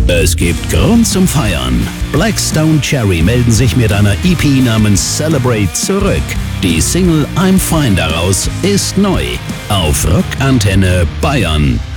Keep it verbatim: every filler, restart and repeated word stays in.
Es gibt Grund zum Feiern. Blackstone Cherry melden sich mit einer E P namens Celebrate zurück. Die Single I'm Fine daraus ist neu. Auf Rockantenne Bayern.